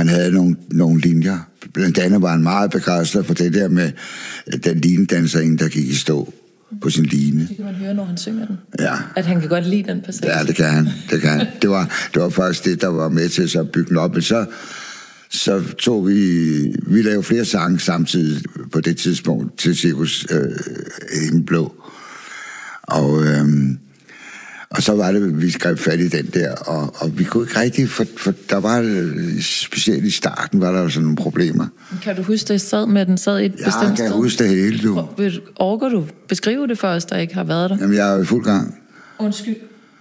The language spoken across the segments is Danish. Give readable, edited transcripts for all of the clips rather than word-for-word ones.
han havde nogle linjer. Blandt andet var han meget begejstret for det der med den linedanserinde, der gik i stå på sin line. Det kan man høre, når han synger den. Ja. At han kan godt lide den passage. Ja, det kan han. Det var faktisk det, der var med til at bygge den op. Men så tog vi lavede flere sange samtidig på det tidspunkt til Cirkus Himmelblå. Og så var det, vi skrev fat i den der, og vi kunne ikke rigtig, for der var, specielt i starten, var der jo sådan nogle problemer. Kan du huske, det sad i et bestemt sted? Ja, kan jeg huske det hele, du. Orker du beskrive det for os, der ikke har været der? Jamen, jeg er i fuld gang. Undskyld.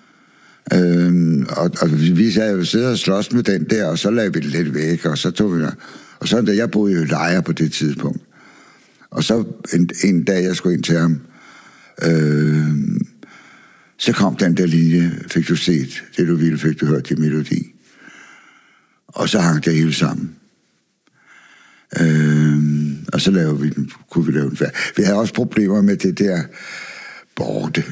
Og vi sad jo siddet og slås med den der, og så lagde vi det lidt væk, og så tog vi der. Og så da jeg boede i Lejre på det tidspunkt. Og så en dag, jeg skulle ind til ham, så kom den der linje, fik du set det du ville, fik du hørt din melodi. Og så hang det hele sammen. Og så kunne vi lave den færdig. Vi havde også problemer med det der borte.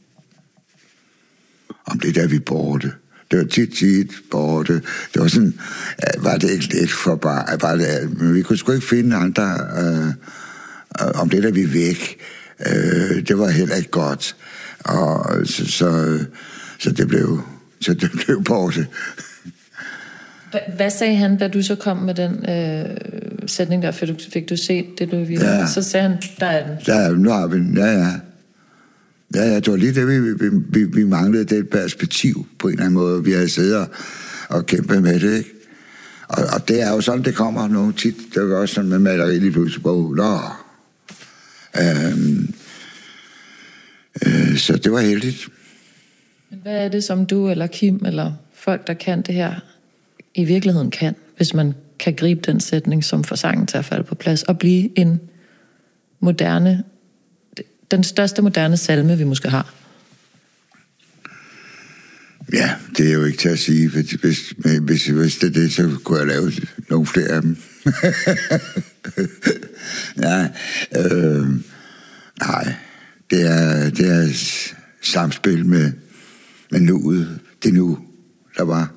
Om det der vi borte. Det var tit borte. Det var sådan, var det ikke lidt for bare det, men vi kunne sgu ikke finde andre, om det der vi væk. Det var heller ikke godt. Og så det blev borte. Hvad sagde han, da du så kom med den sætning der, fik du set det, du ville? Ja. Så sagde han, der er den. Ja, nu har vi den. Ja, det var lige det, vi manglede det perspektiv på en eller anden måde. Vi havde siddet og kæmpet med det, ikke? Og det er jo sådan, det kommer nogle tit. Det var også sådan med maleri lige pludselig på. Så det var heldigt. Men hvad er det, som du eller Kim eller folk, der kan det her, i virkeligheden kan, hvis man kan gribe den sætning, som får sangen til at falde på plads, og blive den største moderne salme, vi måske har? Ja, det er jo ikke til at sige. Hvis det er det, så kunne jeg lave nogle flere af dem. Ja, nej. Det er samspil med nuet. Det nu, der var.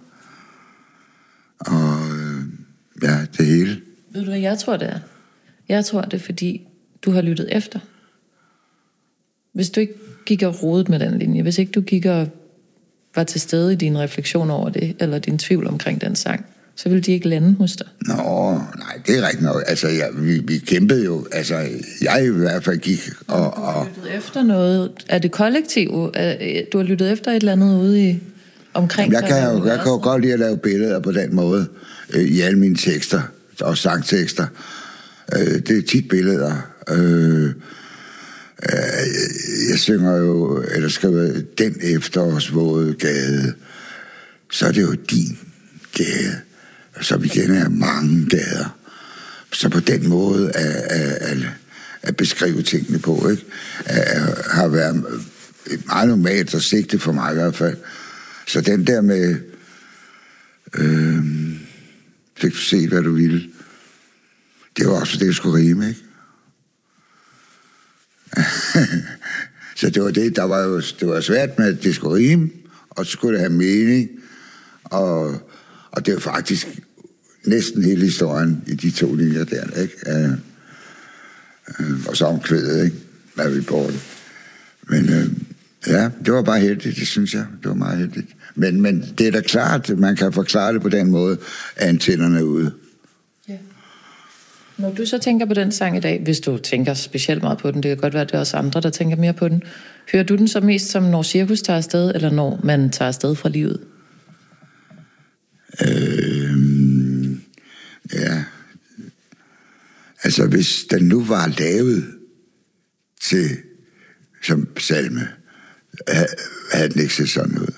Og ja, det hele. Ved du, hvad jeg tror, det er? Jeg tror, det er, fordi du har lyttet efter. Hvis du ikke gik og rodet med den linje, hvis ikke du gik og var til stede i din refleksion over det, eller din tvivl omkring den sang, så ville de ikke lande hos dig. Nå, nej, det er rigtigt nok. Altså, vi kæmpede jo. Altså, jeg i hvert fald gik og... Du har lyttet efter noget. Er det kollektiv? Du har lyttet efter et eller andet ude i omkring... Jeg kan jo godt lide at lave billeder på den måde i alle mine tekster og sangtekster. Det er tit billeder. Jeg synger jo, eller skriver den efterårsvåde gade, så er det jo din gade, som igen er mange gader. Så på den måde at beskrive tingene på, ikke? Har været meget normalt og sigte for mig i hvert fald. Så den der med fik du set, hvad du ville, det var også det, jeg skulle rime, ikke? Så det var det, det var svært med, at det skulle rime, og så skulle det have mening, og det var faktisk næsten hele historien i de to linjer der, ikke? Og så omkvædet, ikke? Hvad vi på det. Men ja, det var bare heldigt, det synes jeg. Det var meget heldigt. Men det er da klart, at man kan forklare det på den måde, at antennerne er ude. Ja. Når du så tænker på den sang i dag, hvis du tænker specielt meget på den, det kan godt være, at det er også andre, der tænker mere på den, hører du den så mest som, når cirkus tager afsted, eller når man tager afsted fra livet? Ja. Altså, hvis den nu var lavet som salme, havde den ikke set sådan ud.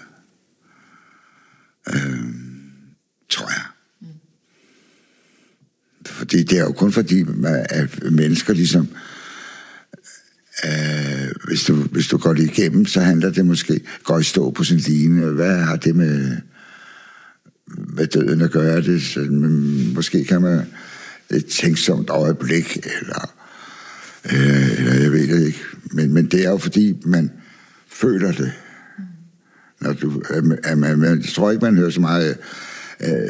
Tror jeg. Fordi det er jo kun fordi, at mennesker ligesom, hvis du går det igennem, så handler det måske, går i stå på sin line, hvad har det med døden at gøre det? Så, måske kan man et tænksomt øjeblik, eller jeg ved det ikke. Men det er jo fordi, man føler det. Når jeg tror ikke, man hører så meget